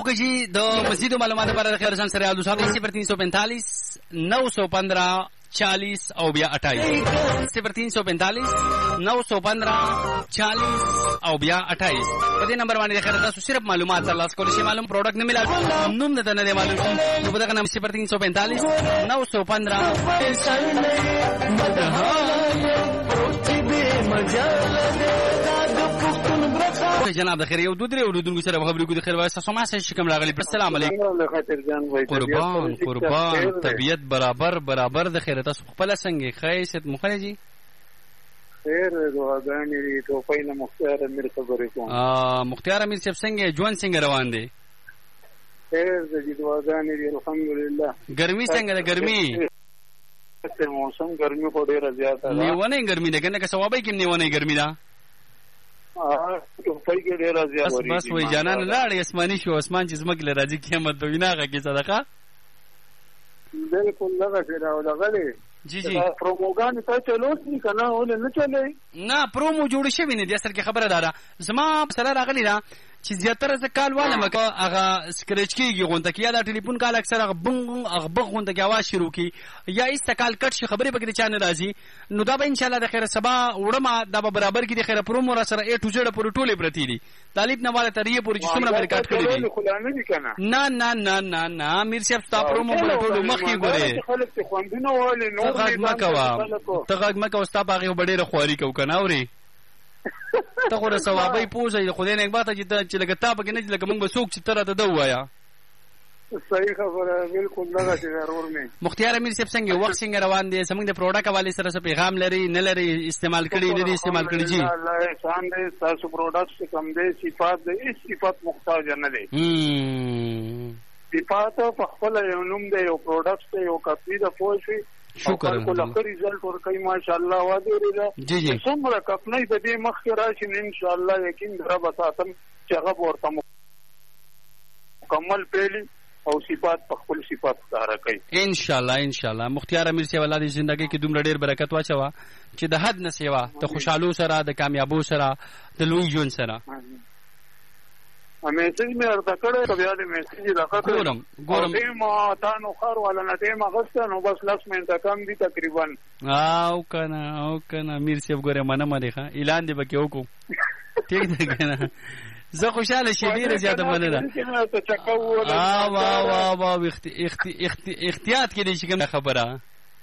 اوکے جی د مزید معلومات لپاره خیر ځان سره یاد وساتئ 0345 915 40 او بیا 28 0345 915 40 او بیا 28 په دې نمبر باندې خیر تاسو صرف معلومات ترلاسه کولی شئ. معلوم پروډکټ نه ملي نوم نه نه معلوم شي نو په دغه نمبر 0345 915 جناب د خیر یو دوه درې ورودونکو سره خبرې کوي. د خیر واسه سما سره شکم راغلی. السلام علیکم. قربان طبیعت برابر د خیر تاسو خپل څنګه خیست مخرجي خیر دعاګانې دي. ټوپۍ نه مختار امیر خبرې کوم. مختار امیر صاحب څنګه ژوند څنګه روان دی؟ خیر دې دعاګانې دي الحمدلله. ګرمي څنګه ده؟ ګرمي موسم ګرمي خو ډیره زیاته ده. نیونه ګرمي ده کنه که ثوابای کې نیونه ګرمي ده. ټوپۍ کې ډیره زیاته بس وای جانان لاړ اسماني شو اسمان چې زمک له راځي قیامت د ویناغه کې صدقه بالکل لږه شه دا ولغله. جی پروموګان ته چلوس نه کنه ول نه چلے نه پرومو جوړ شوی نه د اصل کې خبره دارا زما سره راغلی دا چې زیاتره ز کال والا مکه هغه سکریچ کیږي غونډه کې یا دا ټلیفون کال اکثر هغه بغ غونډه کې आवाज شروع کی یا استقال کټ شي خبره بګی چانه راځي نو دا به ان شاء الله د خیر سبا وړما دا به برابر کې د خیر پرومو را سره A to Z پورې ټوله پرتی دي طالب نواله تریه پورې چې څومره ریکارډ کړی دي. نه میر صاحب ستا پرومو په ټولو مخ کې ګوره خلک ته خوندونه ولې نو تغاګ مکه وستا باغې وبډېره خواري کو کنه اوري ته خو ثوابای پوزې خدای نه اکباته چې لګ تا به نه لګ موږ به سوق چې تر ته دا وایا. صحیح خبره بالکل لږه چې ضرور نه. مختار امیر صاحب څنګه وخت څنګه روان دي؟ زموږ د پروډکټ حواله سره څه پیغام لري نه لري استعمال کړي نه دي استعمال کړي؟ جی الله احسان دې تاسو پروډکټ کم دي صفات دې صفات محتاج نه دي. صفات په خپل یو نوم دی یو پروډکټ دی یو کپی د پوښي شکر کله خپل رزلټ ورکړي ماشاءالله وادي جی څومره کپنۍ د دې مخ راشي ان شاء الله یقین درا بساتم چې هغه ورته مکمل پیلی او صفات په خپل صفات ښکارا کوي ان شاء الله. مختار امیر صاحب الله دې ژوندۍ کې دومره ډېر برکت واچوا چې د حد نه سیوا د خوشحالو سره د کامیابو سره د لوی ژوند سره. میسج مې ورته کړی بیا دې میسج راکړم ما تا نو خار ولا نه ټیم اغسته نو بس لاس منټه کم دي تقریبا او کنه امیر صاحب ګوره منه مده ښه اعلان دی بکې وکړو ٹھیک ده کنه زه خوشاله شې ډیره زیاته مننه. واو احتیاط کې دې چې کوم خبره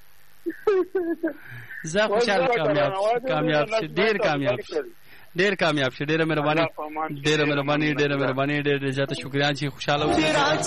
زه خوشاله کامیاب شې ډیر کامیاب شې ډیره مهرباني ډیره زیاته شکریا چې خوشاله اوسې.